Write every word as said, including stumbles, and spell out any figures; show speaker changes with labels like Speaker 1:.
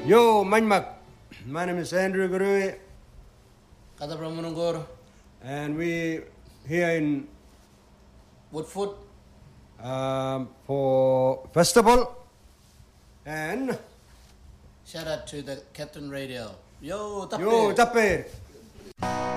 Speaker 1: Yo, Manmak. My name is Andrew Gurui.
Speaker 2: Kata Pramunungur.
Speaker 1: And we here in
Speaker 2: Woodfoot.
Speaker 1: Um, for festival. And
Speaker 2: shout out to the Captain Radio. Yo, Tappe.
Speaker 1: Yo, Tappe.